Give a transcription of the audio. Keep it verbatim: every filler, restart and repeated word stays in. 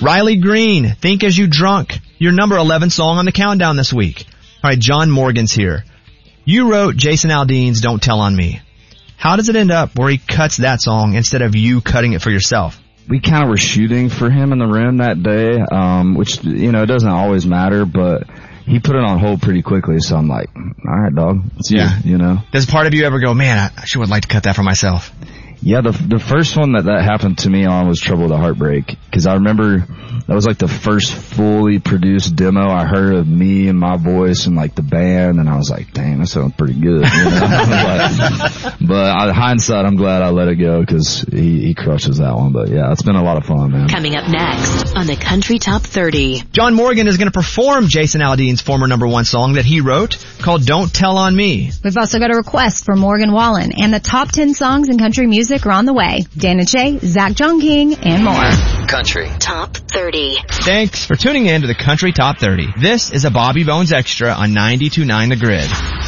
Riley Green, Think As You Drunk, your number eleven song on the countdown this week. All right, John Morgan's here. You wrote Jason Aldean's Don't Tell on Me. How does it end up where he cuts that song instead of you cutting it for yourself? We kind of were shooting for him in the room that day, um, which, you know, it doesn't always matter, but he put it on hold pretty quickly, so I'm like, all right, dog, it's yeah. you, you know. Does part of you ever go, man, I sure would like to cut that for myself? Yeah, the the first one that that happened to me on was Trouble to Heartbreak, because I remember that was like the first fully produced demo I heard of me and my voice and like the band, and I was like, dang, that sounds pretty good. You know? But, but hindsight, I'm glad I let it go because he, he crushes that one. But yeah, it's been a lot of fun, man. Coming up next on the Country Top thirty. John Morgan is going to perform Jason Aldean's former number one song that he wrote called Don't Tell on Me. We've also got a request for Morgan Wallen, and the top ten songs in country music are on the way. Dan and Shay, Zach John King, and more. Country Top thirty. Thanks for tuning in to the Country Top thirty. This is a Bobby Bones Extra on ninety-two point nine The Grid.